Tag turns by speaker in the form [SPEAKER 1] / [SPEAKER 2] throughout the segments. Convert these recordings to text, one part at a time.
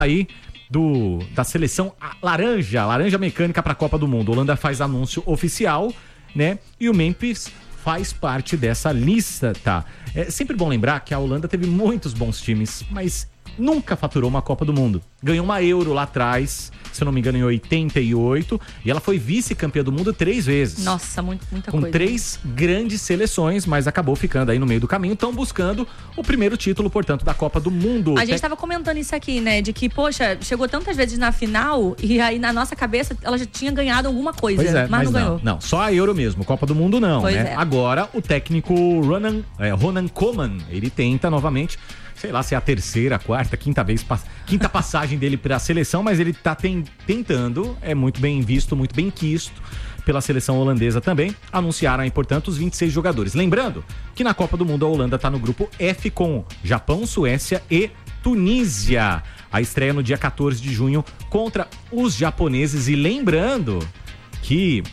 [SPEAKER 1] aí da seleção laranja mecânica para a Copa do Mundo. A Holanda faz anúncio oficial, né? E o Memphis faz parte dessa lista, tá? É sempre bom lembrar que a Holanda teve muitos bons times, mas nunca faturou uma Copa do Mundo. Ganhou uma Euro lá atrás, se eu não me engano, em 88, e ela foi vice-campeã do mundo 3 vezes.
[SPEAKER 2] Nossa, muita
[SPEAKER 1] com
[SPEAKER 2] coisa.
[SPEAKER 1] 3 grandes seleções, mas acabou ficando aí no meio do caminho. Estão buscando o primeiro título, portanto, da Copa do Mundo.
[SPEAKER 2] A gente tava comentando isso aqui, né? De que, poxa, chegou tantas vezes na final e aí na nossa cabeça ela já tinha ganhado alguma coisa,
[SPEAKER 1] Pois é,
[SPEAKER 2] mas não ganhou.
[SPEAKER 1] Não, só a Euro mesmo, Copa do Mundo não,
[SPEAKER 2] Pois
[SPEAKER 1] né?
[SPEAKER 2] é.
[SPEAKER 1] Agora, o técnico Ronan Koeman, ele tenta novamente, sei lá se é a terceira, quarta, quinta passagem dele para a seleção, mas ele tá tentando, é muito bem visto, muito bem quisto pela seleção holandesa também. Anunciaram aí, portanto, os 26 jogadores. Lembrando que na Copa do Mundo a Holanda tá no grupo F com Japão, Suécia e Tunísia. A estreia no dia 14 de junho contra os japoneses. E lembrando que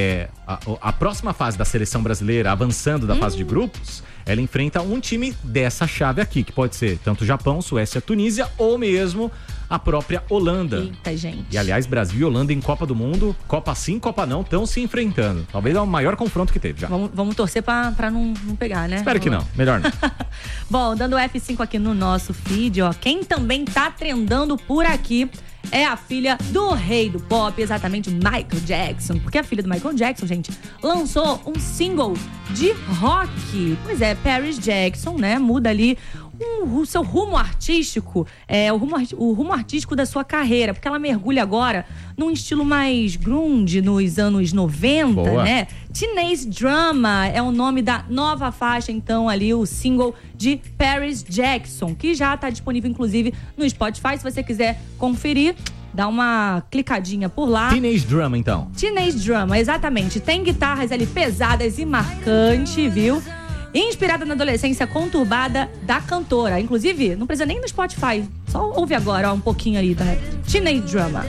[SPEAKER 1] a próxima fase da seleção brasileira, avançando da fase de grupos, ela enfrenta um time dessa chave aqui, que pode ser tanto Japão, Suécia, Tunísia ou mesmo a própria Holanda.
[SPEAKER 2] Eita, gente.
[SPEAKER 1] E aliás, Brasil e Holanda em Copa do Mundo, Copa sim, Copa não, estão se enfrentando. Talvez é o maior confronto que teve já.
[SPEAKER 2] Vamos torcer pra não pegar, né?
[SPEAKER 1] Espero que não, melhor não.
[SPEAKER 2] Bom, dando F5 aqui no nosso feed, ó. Quem também tá trendando por aqui é a filha do rei do pop, exatamente Michael Jackson. Porque a filha do Michael Jackson, gente, lançou um single de rock. Pois é, Paris Jackson, né? Muda ali o seu rumo artístico, o rumo artístico da sua carreira, porque ela mergulha agora num estilo mais grunge, nos anos 90,
[SPEAKER 1] Boa.
[SPEAKER 2] né? Teenage Drama é o nome da nova faixa, então, ali, o single de Paris Jackson, que já tá disponível, inclusive, no Spotify. Se você quiser conferir, dá uma clicadinha por lá.
[SPEAKER 1] Teenage Drama, então.
[SPEAKER 2] Teenage Drama, exatamente. Tem guitarras ali pesadas e marcantes, viu? Inspirada na adolescência conturbada da cantora. Inclusive, não precisa nem no Spotify. Só ouve agora, ó, um pouquinho ali, tá? Teenage Drama.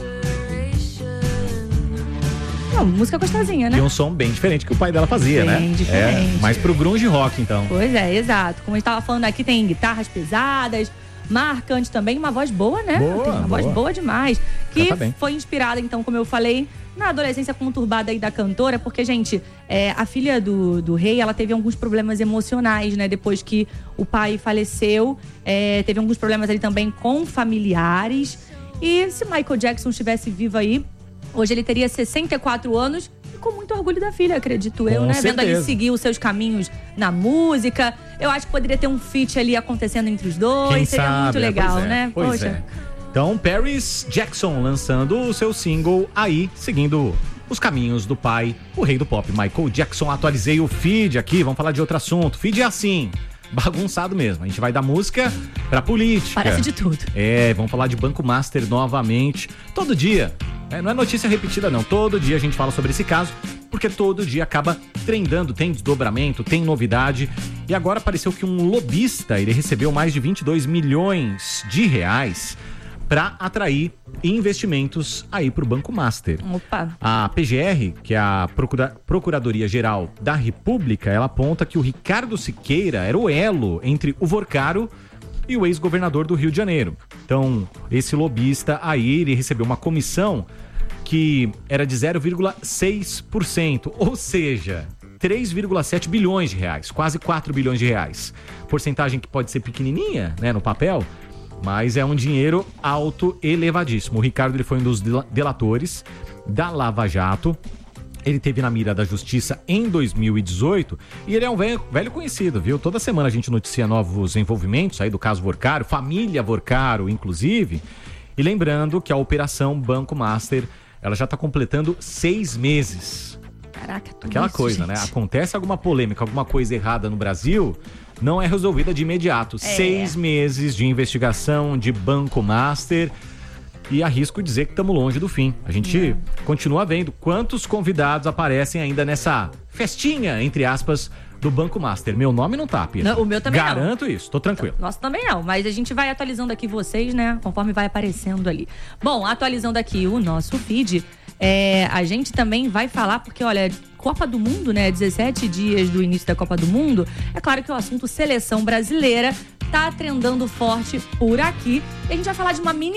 [SPEAKER 2] Uma música gostosinha, né?
[SPEAKER 1] E um som bem diferente que o pai dela fazia, né?
[SPEAKER 2] Bem diferente.
[SPEAKER 1] Mais pro grunge rock, então.
[SPEAKER 2] Pois é, exato. Como a gente tava falando aqui, tem guitarras pesadas, marcantes também, uma voz boa, né?
[SPEAKER 1] Boa,
[SPEAKER 2] tem uma voz boa demais. Que
[SPEAKER 1] Canta bem.
[SPEAKER 2] foi inspirada, então, como eu falei, na adolescência conturbada aí da cantora, porque, gente, a filha do rei, ela teve alguns problemas emocionais, né? Depois que o pai faleceu, teve alguns problemas ali também com familiares. E se Michael Jackson estivesse vivo aí, hoje ele teria 64 anos e com muito orgulho da filha, acredito eu,
[SPEAKER 1] Com
[SPEAKER 2] né? Vendo ali
[SPEAKER 1] certeza.
[SPEAKER 2] seguir os seus caminhos na música. Eu acho que poderia ter um feat ali acontecendo entre os dois.
[SPEAKER 1] Quem
[SPEAKER 2] Seria
[SPEAKER 1] sabe,
[SPEAKER 2] muito legal,
[SPEAKER 1] pois é,
[SPEAKER 2] né?
[SPEAKER 1] Pois
[SPEAKER 2] Poxa.
[SPEAKER 1] é. Então, Paris Jackson lançando o seu single aí, seguindo os caminhos do pai, o rei do pop, Michael Jackson. Atualizei o feed aqui, vamos falar de outro assunto. Feed é assim, bagunçado mesmo. A gente vai da música pra política.
[SPEAKER 2] Parece de tudo.
[SPEAKER 1] Vamos falar de Banco Master novamente. Todo dia, não é notícia repetida não, todo dia a gente fala sobre esse caso, porque todo dia acaba trendando, tem desdobramento, tem novidade. E agora apareceu que um lobista, ele recebeu mais de 22 milhões de reais para atrair investimentos aí pro Banco Master.
[SPEAKER 2] Opa.
[SPEAKER 1] A PGR, que é a Procuradoria-Geral da República, ela aponta que o Ricardo Siqueira era o elo entre o Vorcaro e o ex-governador do Rio de Janeiro. Então, esse lobista aí, ele recebeu uma comissão que era de 0,6%, ou seja, 3,7 bilhões de reais, quase 4 bilhões de reais. Porcentagem que pode ser pequenininha, né, no papel, mas é um dinheiro alto, elevadíssimo. O Ricardo, ele foi um dos delatores da Lava Jato. Ele teve na mira da justiça em 2018 e ele é um velho conhecido, viu? Toda semana a gente noticia novos envolvimentos aí do caso Vorcaro, família Vorcaro, inclusive. E lembrando que a Operação Banco Master, ela já está completando 6 meses.
[SPEAKER 2] Caraca, tudo
[SPEAKER 1] Aquela
[SPEAKER 2] isso,
[SPEAKER 1] coisa,
[SPEAKER 2] gente.
[SPEAKER 1] né? Acontece alguma polêmica, alguma coisa errada no Brasil, não é resolvida de imediato. 6 meses de investigação de Banco Master e arrisco dizer que estamos longe do fim. A gente continua vendo quantos convidados aparecem ainda nessa festinha, entre aspas, do Banco Master. Meu nome não tá, Pia.
[SPEAKER 2] Não, o meu também não.
[SPEAKER 1] Garanto isso, tô tranquilo.
[SPEAKER 2] Nossa, também não, mas a gente vai atualizando aqui vocês, né? Conforme vai aparecendo ali. Bom, atualizando aqui o nosso feed, a gente também vai falar, porque olha, Copa do Mundo, né? 17 dias do início da Copa do Mundo. É claro que o assunto seleção brasileira tá trendando forte por aqui. E a gente vai falar de uma mini